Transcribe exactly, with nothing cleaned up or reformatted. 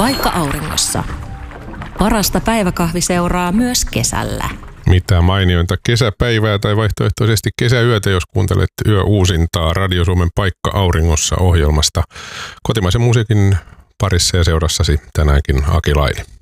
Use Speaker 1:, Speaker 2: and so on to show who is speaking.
Speaker 1: Paikka auringossa. Parasta päiväkahviseuraa myös kesällä.
Speaker 2: Mitä mainiointa kesäpäivää tai vaihtoehtoisesti kesäyötä, jos kuuntelet yöuusintaa Radio Suomen Paikka auringossa -ohjelmasta. Kotimaisen musiikin parissa ja seurassasi tänäänkin Aki Laine.